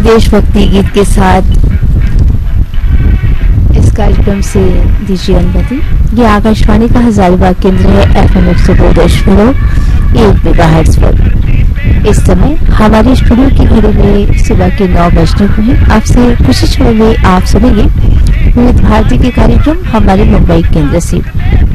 देशभक्ति गीत के साथ इस कार्यक्रम से दीजिए अनुमति। ये आकाशवाणी का हजारीबाग केंद्र है, FM 102.1 मेगाहर्ट्ज पर। इस समय हमारे स्टूडियो की घड़ी में सुबह के 9 बजने को है। आपसे खुशी छोड़ में आप सुनेंगे विविध भारती के कार्यक्रम हमारे मुंबई केंद्र से।